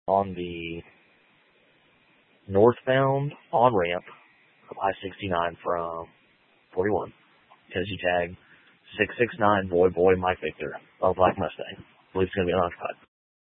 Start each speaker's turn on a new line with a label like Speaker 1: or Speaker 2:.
Speaker 1: on the northbound on-ramp of I-69 from 41. Tennessee tag 669 Boy Mike Victor of Black Mustang. I believe it's going to be unoccupied.